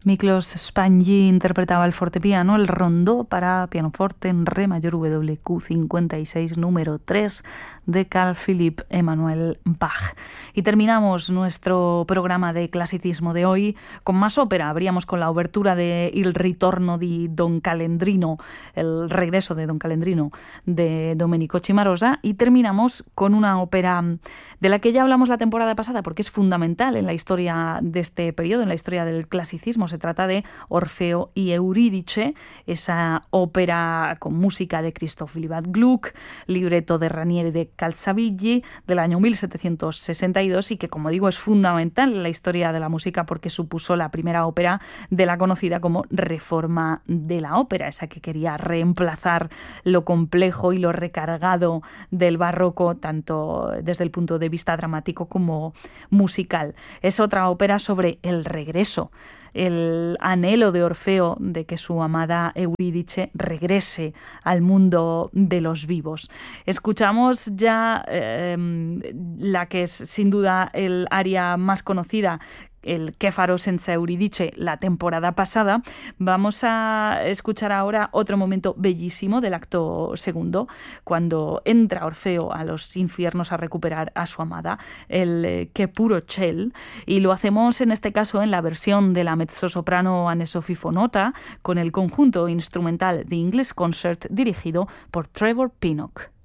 Miklos Spanyi interpretaba el fortepiano, el rondó para pianoforte en re mayor WQ 56, número 3 de Carl Philipp Emanuel Bach. Y terminamos nuestro programa de clasicismo de hoy con más ópera. Abríamos con la obertura de Il ritorno di Don Calendrino, el regreso de Don Calendrino de Domenico Cimarosa, y terminamos con una ópera de la que ya hablamos la temporada pasada porque es fundamental en la historia de este periodo, en la historia del clasicismo. Se trata de Orfeo y Eurídice, esa ópera con música de Christoph Willibald Gluck, libreto de Ranieri de Calzabigi del año 1762 y que, como digo, es fundamental en la historia de la música porque supuso la primera ópera de la conocida como Reforma de la ópera, esa que quería reemplazar lo complejo y lo recargado del barroco, tanto desde el punto de vista dramático como musical. Es otra ópera sobre el regreso, el anhelo de Orfeo de que su amada Eurídice regrese al mundo de los vivos. Escuchamos ya la que es sin duda el aria más conocida, el Kéfaro senza Eurídice, la temporada pasada. Vamos a escuchar ahora otro momento bellísimo del acto segundo, cuando entra Orfeo a los infiernos a recuperar a su amada, el Che puro ciel, y lo hacemos en este caso en la versión de la mezzosoprano Anne-Sophie Fonota con el conjunto instrumental The English Concert dirigido por Trevor Pinnock.